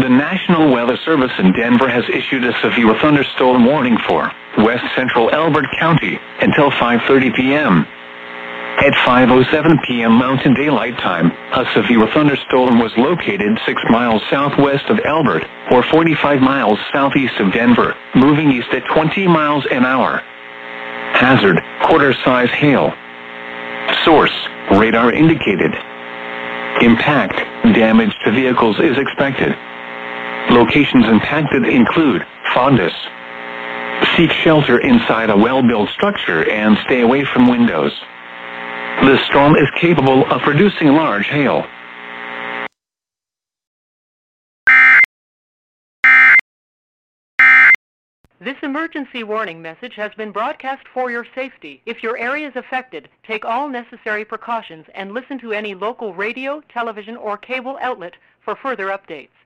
The National Weather Service in Denver has issued a severe thunderstorm warning for west central Elbert County until 5:30 p.m. At 5:07 p.m. Mountain Daylight Time, a severe thunderstorm was located 6 miles southwest of Elbert, or 45 miles southeast of Denver, moving east at 20 miles an hour. Hazard, quarter-size hail. Source, radar indicated. Impact, damage to vehicles is expected. Locations impacted include Fondas. Seek shelter inside a well-built structure and stay away from windows. The storm is capable of producing large hail. This emergency warning message has been broadcast for your safety. If your area is affected, take all necessary precautions and listen to any local radio, television, or cable outlet for further updates.